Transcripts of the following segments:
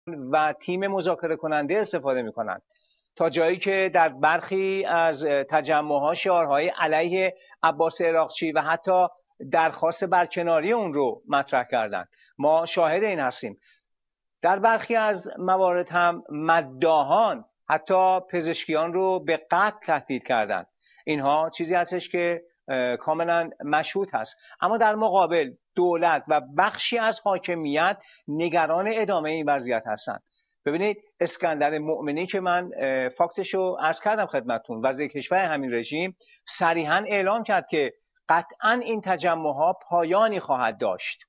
و تیم مذاکره کننده استفاده میکنن، تا جایی که در برخی از تجمع‌ها شعارهای علیه عباس عراقچی و حتی درخواست برکناری اون رو مطرح کردن. ما شاهد این هستیم. در برخی از موارد هم مداحان حتی پزشکیان رو به قتل تهدید کردند. اینها چیزی هستش که کاملا مشهود هست. اما در مقابل دولت و بخشی از حاکمیت نگران ادامه این وضعیت هستند. ببینید اسکندر مؤمنی که من فاکتش رو عرض کردم خدمتتون، وزیر کشور همین رژیم صریحا اعلام کرد که قطعا این تجمعها پایانی خواهد داشت.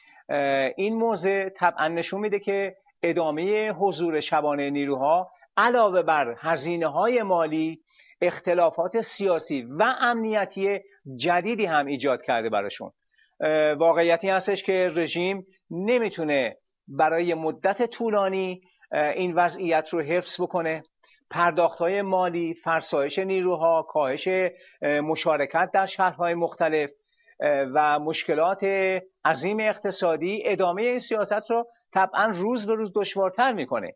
این موضع طبعا نشون میده که ادامه حضور شبانه نیروها علاوه بر هزینه‌های مالی، اختلافات سیاسی و امنیتی جدیدی هم ایجاد کرده براشون. واقعیتی هستش که رژیم نمیتونه برای مدت طولانی این وضعیت رو حفظ بکنه. پرداخت‌های مالی، فرسایش نیروها، کاهش مشارکت در شهرهای مختلف و مشکلات عظیم اقتصادی ادامه این سیاست رو طبعا روز به روز دشوارتر میکنه.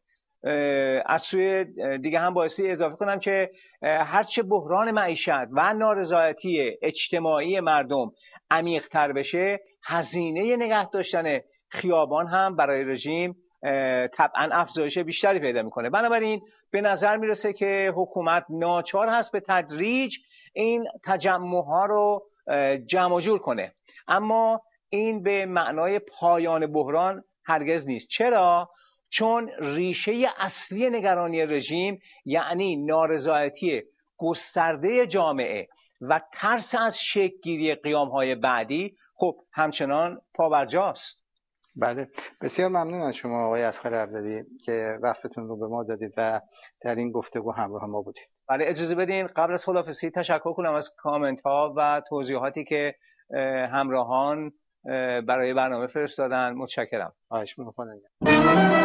از سوی دیگه هم بایستی اضافه کنم که هرچه بحران معیشت و نارضایتی اجتماعی مردم عمیق‌تر بشه، هزینه نگه داشتن خیابان هم برای رژیم طبعا افزایش بیشتری پیدا میکنه. بنابراین به نظر میرسه که حکومت ناچار هست به تدریج این تجمعها رو جمع جور کنه، اما این به معنای پایان بحران هرگز نیست. چرا؟ چون ریشه اصلی نگرانی رژیم یعنی نارضایتی گسترده جامعه و ترس از شکل‌گیری قیام‌های بعدی خب همچنان پابرجاست. بله، بسیار ممنون از شما آقای اصغر عبدلی که وقتتون رو به ما دادید و در این گفتگو همراه ما بودید. بله، اجازه بدین قبل از خداحافظی تشکر کنم از کامنت ها و توضیحاتی که همراهان برای برنامه فرستادن. متشکرم. خواهش می‌کنم.